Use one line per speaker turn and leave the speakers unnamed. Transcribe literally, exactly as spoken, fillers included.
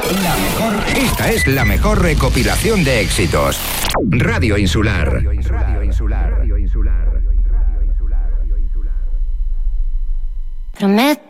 La mejor, esta es la mejor recopilación de éxitos. Radio Insular. Radio Insular. Radio Insular.
Prometo